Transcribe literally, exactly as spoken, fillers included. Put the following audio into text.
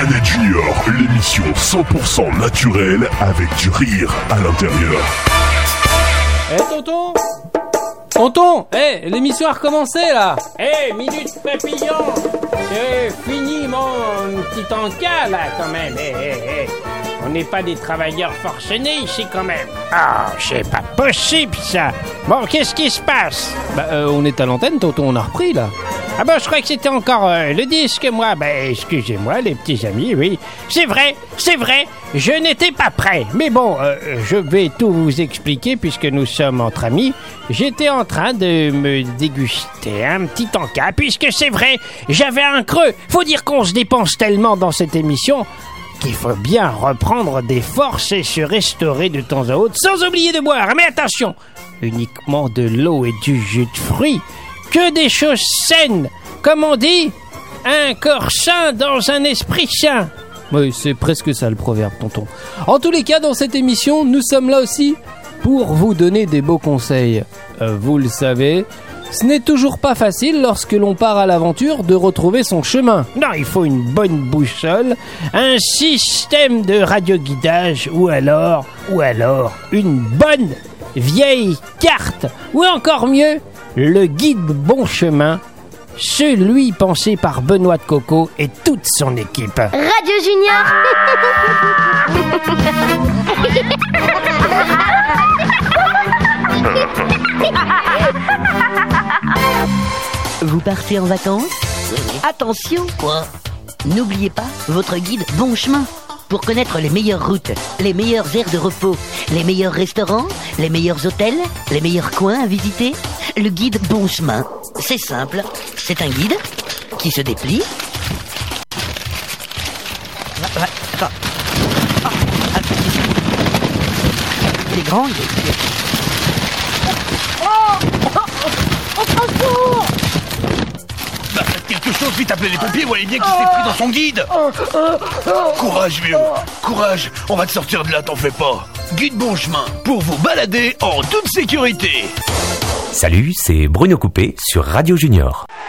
Planète Junior, l'émission cent pour cent naturelle avec du rire à l'intérieur. Eh hey, tonton Tonton, hé, hey, l'émission a recommencé là. Hé, hey, minute papillon. C'est fini mon petit encas là quand même. Hé, hé, hé. On n'est pas des travailleurs forcenés ici quand même. Ah, oh, c'est pas possible ça. Bon, qu'est-ce qui se passe? Bah, euh, on est à l'antenne, tonton, on a repris là. Ah bon, je croyais que c'était encore euh, le disque, moi. Ben, excusez-moi, les petits amis, oui. C'est vrai, c'est vrai, je n'étais pas prêt. Mais bon, euh, je vais tout vous expliquer puisque nous sommes entre amis. J'étais en train de me déguster un petit encas, puisque c'est vrai, j'avais un creux. Faut dire qu'on se dépense tellement dans cette émission qu'il faut bien reprendre des forces et se restaurer de temps à autre, sans oublier de boire. Mais attention, uniquement de l'eau et du jus de fruits. Que des choses saines, comme on dit, un corps sain dans un esprit sain. Oui, c'est presque ça le proverbe, tonton. En tous les cas, dans cette émission, nous sommes là aussi pour vous donner des beaux conseils. Euh, vous le savez, ce n'est toujours pas facile lorsque l'on part à l'aventure de retrouver son chemin. Non, il faut une bonne boussole, un système de radioguidage ou alors, ou alors une bonne vieille carte, ou encore mieux, le guide bon chemin, celui pensé par Benoît de Coco et toute son équipe. Radio Junior. Vous partez en vacances? Attention! Quoi? N'oubliez pas votre guide Bon Chemin pour connaître les meilleures routes, les meilleures aires de repos, les meilleurs restaurants, les meilleurs hôtels, les meilleurs coins à visiter. Le guide Bon Chemin, c'est simple, c'est un guide qui se déplie. Attends. Il est grand, il est... Bah, faites quelque chose, vite appelez les pompiers, voyez bien qu'il s'est pris dans son guide. Courage, vieux, courage, on va te sortir de là, t'en fais pas. Guide Bon Chemin, pour vous balader en toute sécurité. Salut, c'est Bruno Coupé sur Radio Junior.